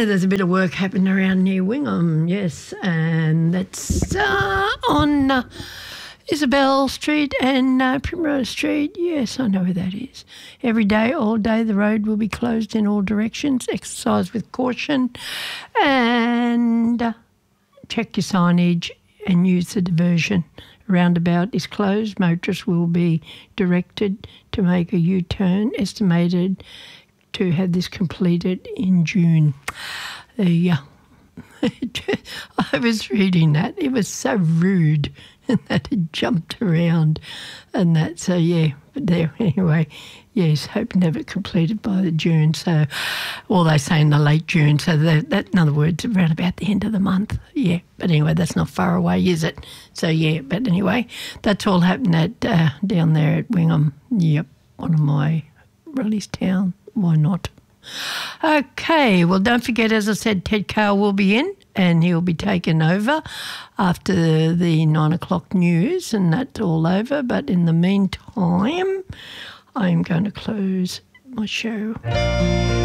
there's a bit of work happening around near Wingham, yes, and that's on Isabel Street and Primrose Street. Yes, I know where that is. Every day, all day, the road will be closed in all directions. Exercise with caution and check your signage and use the diversion. Roundabout is closed. Motorists will be directed to make a U-turn, estimated to have this completed in June. I was reading that. It was so rude and that it jumped around and that. So, yeah, but there, anyway, yes, hoping to have it completed by the June. So, well, they say in the late June. So, that in other words, around about the end of the month. Yeah, but anyway, that's not far away, is it? So, yeah, but anyway, that's all happening at down there at Wingham. Yep, one of my release town. Why not? Okay, well, don't forget, as I said, Ted Cale will be in and he'll be taking over after the 9 o'clock news and that's all over. But in the meantime, I'm going to close my show.